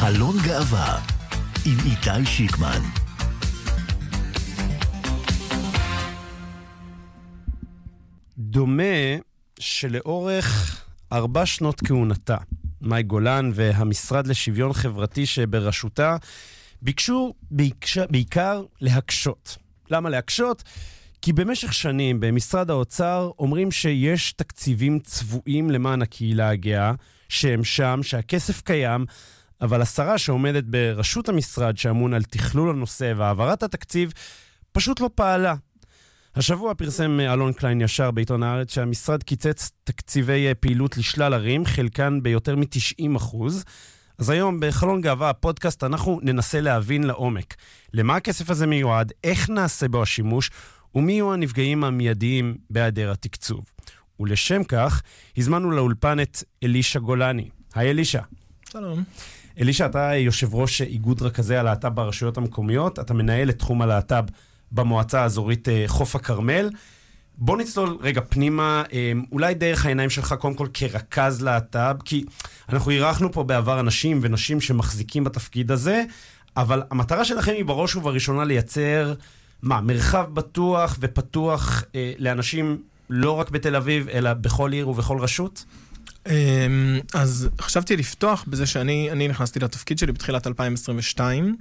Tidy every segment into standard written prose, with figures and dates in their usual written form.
חלון גאווה עם איתי שיקמן. דומה שלאורך 4 שנות כהונתה, מאי גולן והמשרד לשוויון חברתי שבראשותה ביקשו בעיקר להקשות. למה להקשות? כי במשך שנים במשרד האוצר אומרים שיש תקציבים צבועים למען הקהילה הגאה, שהם שם, שהכסף קיים, אבל השרה שעומדת בראשות המשרד שאמון על תכלול הנושא והעברת התקציב פשוט לא פעלה. השבוע פרסם אלון קליין ישר בעיתון הארץ שהמשרד קיצץ תקציבי פעילות לשלל ערים, חלקן ביותר מ-90%. אז היום בחלון גאווה, הפודקאסט, אנחנו ננסה להבין לעומק למה הכסף הזה מיועד, איך נעשה בו השימוש, ומי יהיו הנפגעים המיידיים בהיעדר התקצוב. ולשם כך, הזמנו לאולפן את אלישע גולני. היי אלישע. שלום. אלישע, אתה יושב ראש איגוד רכזי הלהט"ב ברשויות המקומיות, אתה מנהל את תחום הלהט"ב במועצה האזורית חוף הכרמל. בוא נצלול רגע פנימה, אולי דרך העיניים שלך קודם כל כרכז להט"ב, כי אנחנו אירחנו פה בעבר אנשים ונשים שמחזיקים בתפקיד הזה, אבל המטרה שלכם היא בראש ובראשונה לייצר מרחב בטוח ופתוח לאנשים לא רק בתל אביב, אלא בכל עיר ובכל רשות? אז חשבתי לפתוח בזה שאני נכנסתי לתפקיד שלי בתחילת 2022,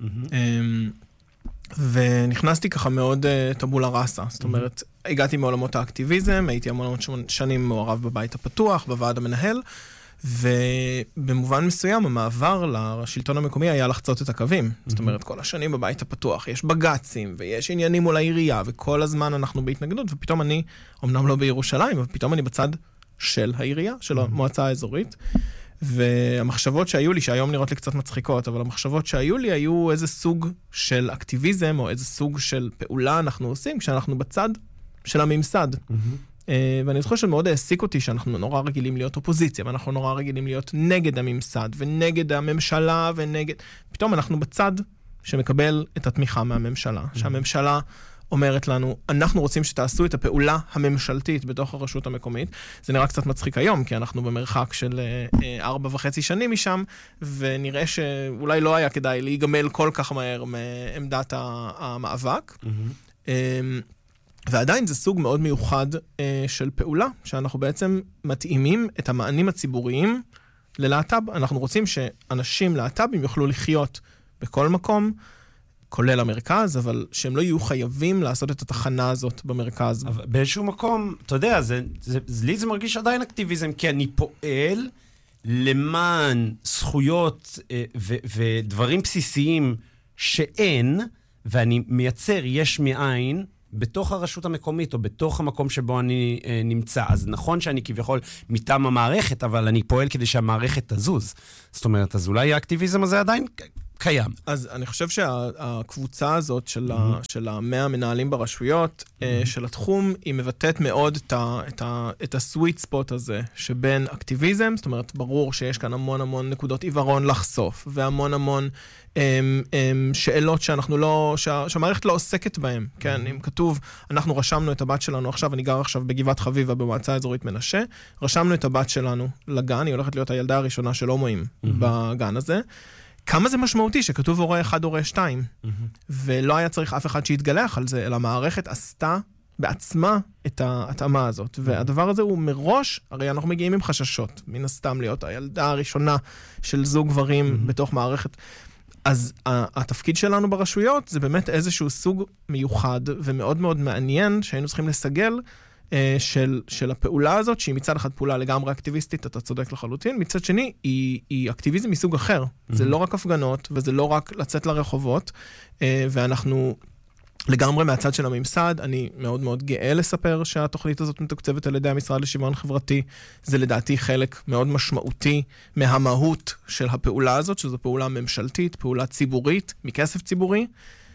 ונכנסתי ככה מאוד טבולה ראסה. זאת אומרת, הגעתי מעולמות האקטיביזם, הייתי המון שנים מעורב בבית הפתוח, בוועד המנהל, ובמובן מסוים המעבר לשלטון המקומי היה לחצות את הקווים. זאת אומרת, כל השנים בבית הפתוח יש בגצים, ויש עניינים מול העירייה, וכל הזמן אנחנו בהתנגדות, ופתאום אני, אמנם לא בירושלים, אבל פתאום אני בצד של העירייה, של המועצה האזורית, והמחשבות שהיו לי, שהיום נראות לי קצת מצחיקות, אבל המחשבות שהיו לי היו איזה סוג של אקטיביזם, או איזה סוג של פעולה אנחנו עושים, כשאנחנו בצד של הממסד. ואני זוכר שמאוד העסיק אותי שאנחנו נורא רגילים להיות אופוזיציה, ואנחנו נורא רגילים להיות נגד הממסד, ונגד הממשלה, פתאום אנחנו בצד שמקבל את התמיכה מהממשלה, שהממשלה אומרת לנו, אנחנו רוצים שתעשו את הפעולה הממשלתית בתוך הרשות המקומית. זה נראה קצת מצחיק היום, כי אנחנו במרחק של 4.5 שנים משם, ונראה שאולי לא היה כדאי להיגמל כל כך מהר מעמדת המאבק. ועדיין זה סוג מאוד מיוחד של פעולה, שאנחנו בעצם מתאימים את המענים הציבוריים ללהט"ב. אנחנו רוצים שאנשים להט"בים יוכלו לחיות בכל מקום, כולל המרכז, אבל שהם לא יהיו חייבים לעשות את התחנה הזאת במרכז. אבל באיזשהו מקום, אתה יודע, לי זה מרגיש עדיין אקטיביזם, כי אני פועל למען זכויות ודברים בסיסיים שאין, ואני מייצר יש מאין, בתוך הרשות המקומית, או בתוך המקום שבו אני נמצא. אז נכון שאני כביכול מטעם המערכת, אבל אני פועל כדי שהמערכת תזוז. זאת אומרת, אז אולי האקטיביזם הזה עדיין קיים. אז אני חושב שהקבוצה הזאת של 100 מנהלים ברשויות, של התחום, היא מבטאת מאוד את הסוויט ספוט הזה, שבין אקטיביזם, זאת אומרת, ברור שיש כאן המון נקודות עיוורון לחשוף, והמון שאלות שהמערכת לא עוסקת בהן. כן, אם כתוב, אנחנו רשמנו את הבת שלנו עכשיו, אני גר עכשיו בגבעת חביבה במועצה האזורית מנשה, רשמנו את הבת שלנו לגן, היא הולכת להיות הילדה הראשונה של הומואים בגן הזה. כמה זה משמעותי שכתוב הורה 1, הורה 2, ולא היה צריך אף אחד שיתגלח על זה, אלא המערכת עשתה בעצמה את ההתאמה הזאת. והדבר הזה הוא מראש, הרי אנחנו מגיעים עם חששות, מן הסתם להיות הילדה הראשונה של זוג גברים בתוך מערכת. אז התפקיד שלנו ברשויות זה באמת איזשהו סוג מיוחד ומאוד מאוד מעניין שהיינו צריכים לסגל של הפעולה הזאת, שהיא מצד אחד פעולה לגמרי אקטיביסטית, אתה צודק לחלוטין, מצד שני היא אקטיביזם מסוג אחר. זה לא רק הפגנות וזה לא רק לצאת לרחובות, ואנחנו לגמרי מהצד של הממסד, אני מאוד מאוד גאה לספר שהתוכנית הזאת מתוקצבת על ידי המשרד לשוויון חברתי, זה לדעתי חלק מאוד משמעותי מהמהות של הפעולה הזאת, שזו פעולה ממשלתית, פעולה ציבורית, מכסף ציבורי.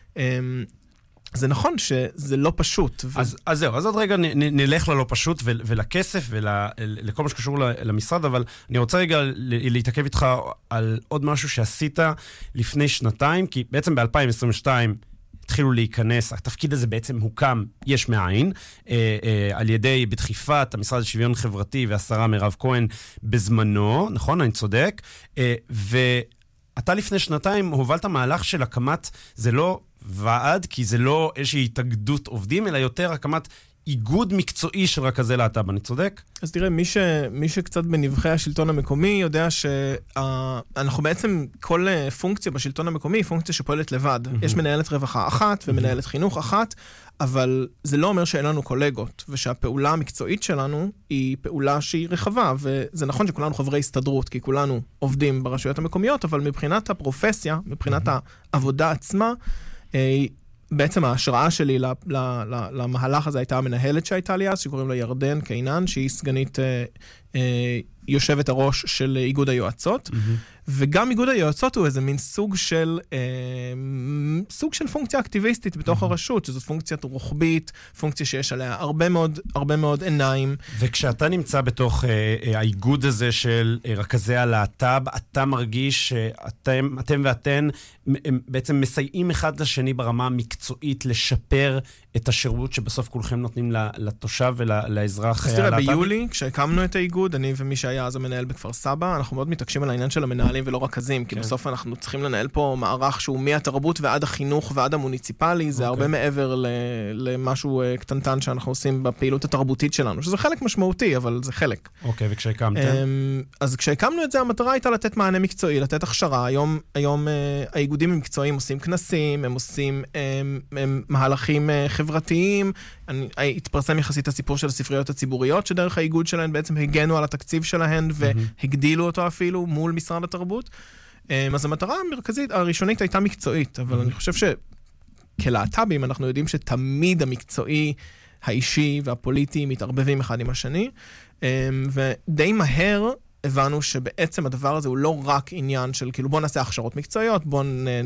זה נכון שזה לא פשוט. אז זהו, אז עוד רגע נלך ללא פשוט ולכסף ולכל מה שקשור למשרד, אבל אני רוצה רגע להתעכב איתך על עוד משהו שעשית לפני שנתיים, כי בעצם ב-2022 התחילו להיכנס, התפקיד הזה בעצם הוקם יש מאין, על ידי בדחיפת המשרד לשוויון חברתי והשרה מירב כהן בזמנו, נכון? אני צודק. אתה לפני שנתיים הובלת מהלך של הקמת, זה לא ועד, כי זה לא איזושהי התאגדות עובדים, אלא יותר הקמת איגוד מקצועי של רכזי להט"ב, אני צודק? אז תראה, מי שקצת בנבחי השלטון המקומי יודע שאנחנו בעצם, כל פונקציה בשלטון המקומי היא פונקציה שפועלת לבד. יש מנהלת רווחה אחת ומנהלת חינוך אחת, אבל זה לא אומר שאין לנו קולגות, ושהפעולה המקצועית שלנו היא פעולה שהיא רחבה, וזה נכון שכולנו חברי הסתדרות, כי כולנו עובדים ברשויות המקומיות, אבל מבחינת הפרופסיה, מבחינת העבודה עצמה, בעצם ההשראה שלי למהלך הזה הייתה המנהלת שהייתה לי אז, שקוראים לה ירדן קיינן, שהיא סגנית יושבת הראש של איגוד היועצות, וגם איגוד היועצות הוא איזה מין סוג של פונקציה אקטיביסטית בתוך הרשות, שזו פונקציה רוחבית, פונקציה שיש עליה הרבה מאוד עיניים. וכשאתה נמצא בתוך האיגוד הזה של רכזי הלהט"ב, אתה מרגיש שאתם ואתן בעצם מסייעים אחד לשני ברמה המקצועית לשפר את השירות שבסוף כולכם נותנים לתושב ולאזרח הלהט"בי? אז תראה, ביולי, כשהקמנו את האיגוד, אני ומי שהיה אז המנהל בכפר סבא, אנחנו מאוד מתעקשים על העניין של המנהלים ולא רכזים, כי בסוף אנחנו צריכים לנהל פה מערך שהוא מהתרבות ועד החינוך ועד המוניציפלי, זה הרבה מעבר למשהו קטנטן שאנחנו עושים בפעילות התרבותית שלנו, שזה חלק משמעותי, אבל זה חלק. אוקיי, וכשהקמתם? אז כשהקמנו את זה, המטרה הייתה לתת מענה מקצועי, לתת הכשרה. היום האיגודים המקצועיים עושים כנסים, הם עושים מהלכים חברתיים. התפרסם יחסית הסיפור של הספריות הציבוריות, שדרך האיגוד שלהן בעצם הגנו על התקציב שלהן והגדילו אותו אפילו מול משרד התרבות. אז המטרה המרכזית, הראשונית הייתה מקצועית, אבל אני חושב שכלהט"בים אנחנו יודעים שתמיד המקצועי, האישי והפוליטי מתערבבים אחד עם השני, ודי מהר הבנו שבעצם הדבר הזה הוא לא רק עניין של כאילו בוא נעשה הכשרות מקצועיות, בוא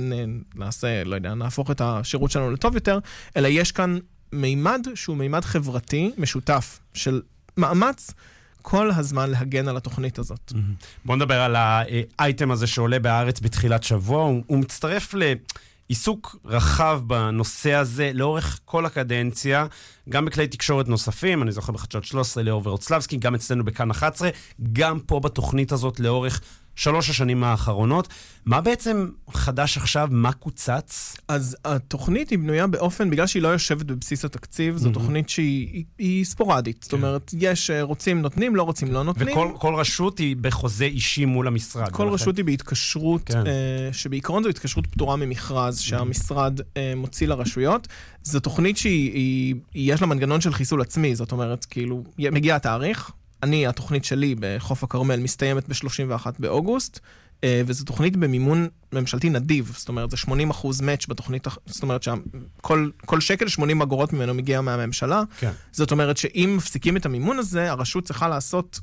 נעשה, לא יודע, נהפוך את השירות שלנו לטוב יותר, אלא יש כאן מימד שהוא מימד חברתי משותף של מאמץ כל הזמן להגן על התוכנית הזאת. בוא נדבר על האייטם הזה שעולה בארץ בתחילת שבוע, הוא מצטרף לעיסוק רחב בנושא הזה לאורך כל הקדנציה, גם בכלי תקשורת נוספים, אני זוכר בחדשות 13 לאור ורוצלבסקי, גם אצלנו בכאן 11, גם פה בתוכנית הזאת לאורך 3 השנים האחרונות. מה בעצם חדש עכשיו? מה קוצץ? אז התוכנית היא בנויה באופן, בגלל שהיא לא יושבת בבסיס התקציב, זו תוכנית שהיא ספורדית. זאת אומרת, יש רוצים נותנים, לא רוצים לא נותנים. וכל רשות היא בחוזה אישי מול המשרד. כל רשות היא בהתקשרות, שבעיקרון זו התקשרות פטורה ממכרז, שהמשרד מוציא לרשויות. זו תוכנית שיש לה מנגנון של חיסול עצמי, זאת אומרת, כאילו, מגיע התאריך, התוכנית שלי בחוף הכרמל מסתיימת ב-31 באוגוסט, וזו תוכנית במימון ממשלתי נדיב, זאת אומרת, זה 80% מאץ' בתוכנית, זאת אומרת שכל שקל 80 אגורות ממנו מגיע מהממשלה, זאת אומרת שאם מפסיקים את המימון הזה, הרשות צריכה לעשות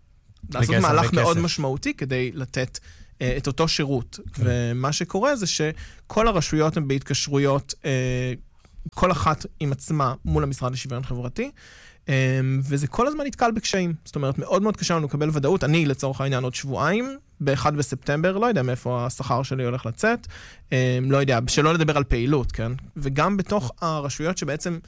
מהלך מאוד משמעותי כדי לתת את אותו שירות, ומה שקורה זה שכל הרשויות הן בהתקשרויות, כל אחת עם עצמה מול המשרד לשוויון חברתי, וזה כל הזמן נתקל בקשיים. זאת אומרת, מאוד מאוד קשה לנו לקבל ודאות. אני, לצורך העניין, עוד שבועיים, ב-1 בספטמבר, לא יודע מאיפה השכר שלי הולך לצאת, לא יודע, שלא לדבר על פעילות, כן? וגם בתוך הרשויות שבעצם,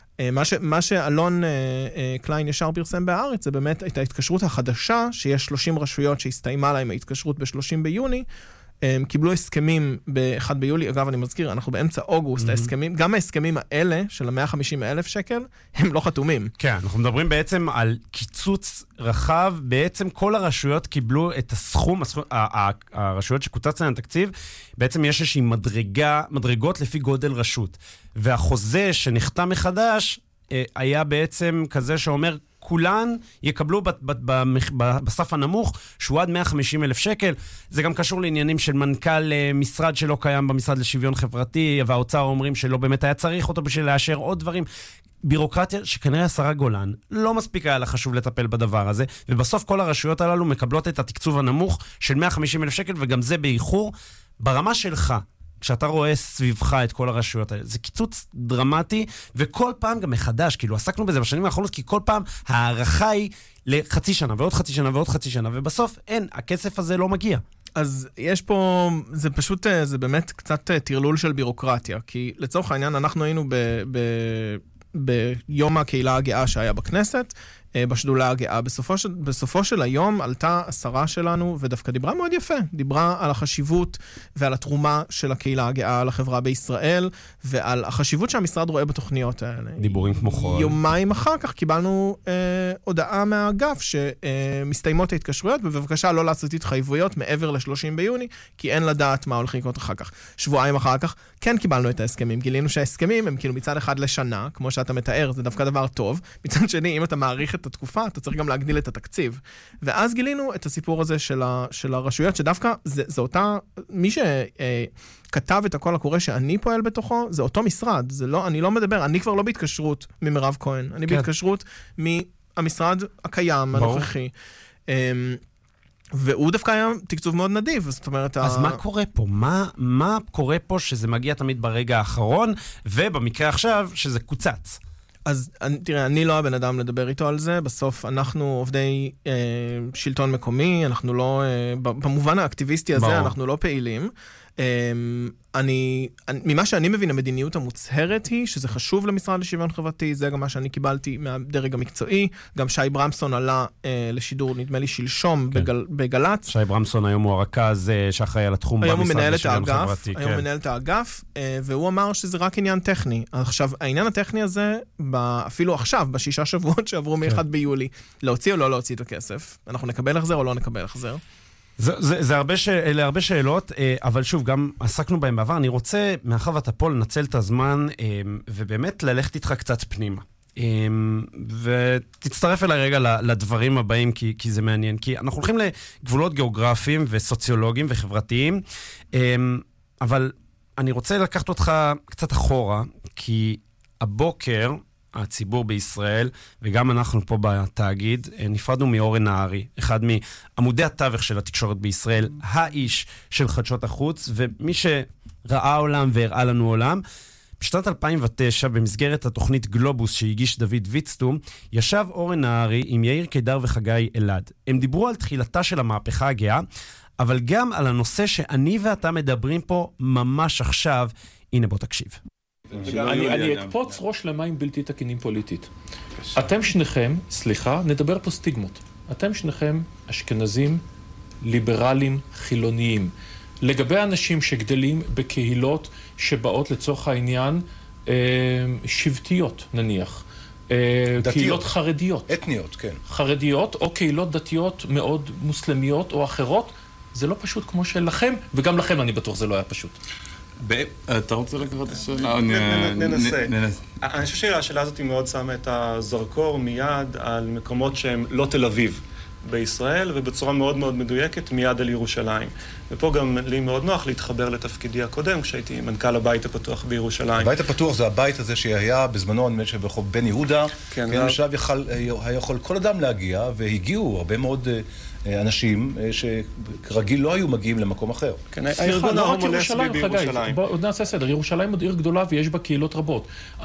מה שאלון קליין ישר פרסם בארץ, זה באמת את ההתקשרות החדשה, שיש 30 רשויות שהסתיימה להם ההתקשרות ב-30 ביוני, קיבלו הסכמים ב-1 ביולי, אגב אני מזכיר, אנחנו באמצע אוגוסט, ההסכמים, גם ההסכמים האלה של ה-150,000 שקל, הם לא חתומים. כן, אנחנו מדברים בעצם על קיצוץ רחב, בעצם כל הרשויות קיבלו את הסכום, הרשויות שקוצץ להן תקציב, בעצם יש איזושהי מדרגות לפי גודל רשות, והחוזה שנחתם מחדש, היה בעצם כזה שאומר, כולן יקבלו בסף הנמוך, שהוא עד 150,000 שקל. זה גם קשור לעניינים של מנכ"ל משרד שלא קיים במשרד לשוויון חברתי, והאוצר אומרים שלא באמת היה צריך אותו בשביל לאשר עוד דברים. בירוקרטיה שכנראה השרה גולן לא מספיק היה לה חשוב לטפל בדבר הזה, ובסוף כל הרשויות הללו מקבלות את התקצוב הנמוך של 150,000 שקל, וגם זה באיחור. ברמה שלך, כשאתה רואה סביבך את כל הרשויות האלה, זה קיצוץ דרמטי, וכל פעם גם מחדש, כאילו עסקנו בזה בשנים האחרונות, כי כל פעם הערכה היא לחצי שנה, ועוד חצי שנה, ועוד חצי שנה, ובסוף אין, הכסף הזה לא מגיע. אז יש פה, זה פשוט, זה באמת קצת תרלול של בירוקרטיה, כי לצורך העניין אנחנו היינו ביום הקהילה הגאה שהיה בכנסת, בשדולה הגאה. בסופו של היום עלתה השרה שלנו, ודווקא דיברה מאוד יפה, דיברה על החשיבות ועל התרומה של הקהילה הגאה לחברה בישראל, ועל החשיבות שהמשרד רואה בתוכניות האלה. דיבורים כמו חול. יומיים אחר כך קיבלנו הודעה מהאגף שמסתיימות ההתקשרויות, ובבקשה לא לעשות התחייבויות מעבר ל-30 ביוני, כי אין לדעת מה הולך לקרות אחר כך. שבועיים אחר כך כן קיבלנו את ההסכמים. גילינו שההסכמים הם כאילו מצד אחד לשנה, כמו שאתה מתאר, זה דווקא דבר טוב. מצד שני, אם אתה מעריך את התקופה, אתה צריך גם להגדיל את התקציב. ואז גילינו את הסיפור הזה של הרשויות, שדווקא זה אותה, מי שכתב את הקול הקורא שאני פועל בתוכו, זה אותו משרד. זה לא, אני לא מדבר, אני כבר לא בהתקשרות ממירב כהן. אני בהתקשרות מהמשרד הקיים, הנוכחי. והוא דווקא היה תקצוב מאוד נדיב, זאת אומרת... אז מה קורה פה? מה קורה פה שזה מגיע תמיד ברגע האחרון, ובמקרה עכשיו שזה קוצץ? אז תראה, אני לא הבן אדם לדבר איתו על זה, בסוף אנחנו עובדי שלטון מקומי, אנחנו לא, במובן האקטיביסטי הזה, אנחנו לא פעילים. ממה שאני מבין, המדיניות המוצהרת היא שזה חשוב למשרד לשוויון חברתי, זה גם מה שאני קיבלתי מהדרג המקצועי, גם שי ברמסון עלה לשידור, נדמה לי שלשום בגלץ. שי ברמסון היום הוא הרכז שאחראי על התחום במשרד לשוויון חברתי. היום הוא מנהל את האגף, והוא אמר שזה רק עניין טכני. עכשיו, העניין הטכני הזה, אפילו עכשיו, בשישה שבועות שעברו מ-1 ביולי, להוציא או לא להוציא את הכסף, אנחנו נקבל החזר או לא נקבל החזר? אלה הרבה שאלות, אבל שוב, גם עסקנו בהם בעבר. אני רוצה, מאחר ואתה פה, לנצל את הזמן, ובאמת ללכת איתך קצת פנימה. ותצטרף אליי רגע לדברים הבאים, כי זה מעניין. כי אנחנו הולכים לגבולות גיאוגרפיים וסוציולוגיים וחברתיים, אבל אני רוצה לקחת אותך קצת אחורה, כי הבוקר... הציבור בישראל, וגם אנחנו פה בתאגיד, נפרדנו מאורן נהרי, אחד מעמודי התווך של התקשורת בישראל, האיש של חדשות החוץ, ומי שראה עולם והראה לנו עולם. בשנת 2009, במסגרת התוכנית גלובוס שהגיש דוד ויצטום, ישב אורן נהרי עם יאיר קידר וחגי אלעד. הם דיברו על תחילתה של המהפכה הגאה, אבל גם על הנושא שאני ואתה מדברים פה ממש עכשיו. הנה בוא תקשיב. אני אקפוץ ראש למים בלתי תקינים פוליטית. אתם שניכם, סליחה, נדבר פה סטיגמות. אתם שניכם אשכנזים, ליברלים, חילוניים. לגבי אנשים שגדלים בקהילות שבאות לצורך העניין שבטיות, נניח. קהילות חרדיות. אתניות, כן. חרדיות או קהילות דתיות מאוד מוסלמיות או אחרות, זה לא פשוט כמו שלכם, וגם לכם אני בטוח זה לא היה פשוט. אתה רוצה לקחת את השאלה? ננסה. אני חושב שהשאלה הזאת היא מאוד שמה את הזרקור מיד על מקומות שהם לא תל אביב בישראל, ובצורה מאוד מאוד מדויקת מיד על ירושלים. ופה גם לי מאוד נוח להתחבר לתפקידי הקודם, כשהייתי מנכ"ל הבית הפתוח בירושלים. הבית הפתוח זה הבית הזה שהיה בזמנו, אני חושב, ברחוב בן יהודה. כן. עכשיו היה יכול כל אדם להגיע, והגיעו הרבה מאוד... אנשים שכרגיל לא היו מגיעים למקום אחר. כן, הארגון ההומו לסבי בירושלים. בואו נעשה סדר, ירושלים עוד עיר גדולה ויש בה קהילות רבות.